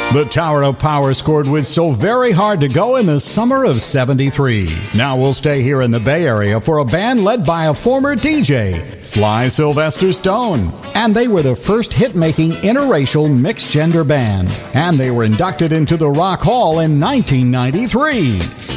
The Tower of Power scored with So Very Hard to Go in the summer of '73. Now we'll stay here in the Bay Area for a band led by a former DJ, Sly Sylvester Stone. And they were the first hit-making interracial mixed-gender band. And they were inducted into the Rock Hall in 1993.